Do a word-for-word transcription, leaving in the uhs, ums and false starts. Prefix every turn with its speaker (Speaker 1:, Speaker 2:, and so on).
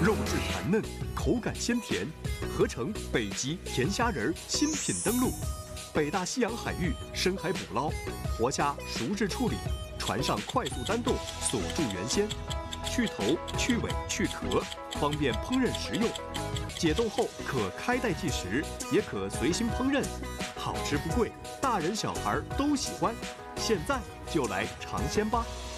Speaker 1: 肉质弹嫩，口感鲜甜，合成北极甜虾仁新品登陆。北大西洋海域深海捕捞，活虾熟制处理，船上快速单冻锁住原鲜，去头、去尾、去壳，方便烹饪食用。解冻后可开袋即食，也可随心烹饪，好吃不贵，大人小孩都喜欢。现在就来尝鲜吧！